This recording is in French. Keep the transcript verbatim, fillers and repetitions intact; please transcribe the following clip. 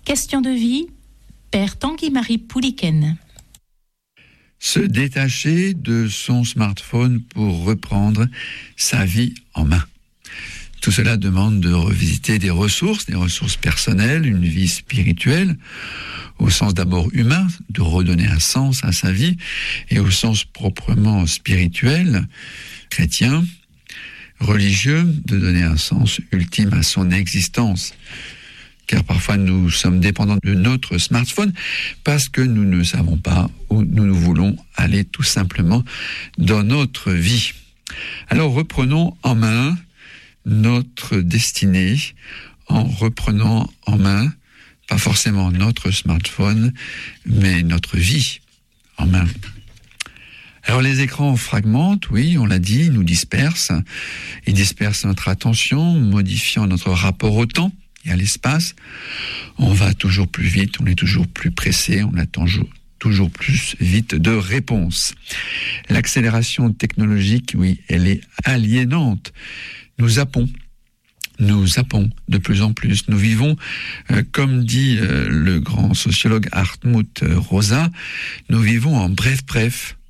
Question de vie, Père Tanguy-Marie Pouliken. Se détacher de son smartphone pour reprendre sa vie en main. Tout cela demande de revisiter des ressources, des ressources personnelles, une vie spirituelle, au sens d'abord humain, de redonner un sens à sa vie, et au sens proprement spirituel, chrétien, religieux, de donner un sens ultime à son existence. Car parfois nous sommes dépendants de notre smartphone parce que nous ne savons pas où nous voulons aller tout simplement dans notre vie. Alors reprenons en main notre destinée en reprenant en main, pas forcément notre smartphone, mais notre vie en main. Alors les écrans fragmentent, oui, on l'a dit, ils nous dispersent. Ils dispersent notre attention, modifiant notre rapport au temps et à l'espace. On va toujours plus vite, on est toujours plus pressé, on attend toujours, toujours plus vite de réponses. L'accélération technologique, oui, elle est aliénante. Nous zappons, nous zappons de plus en plus. Nous vivons, euh, comme dit euh, le grand sociologue Hartmut Rosa, nous vivons en bref-bref.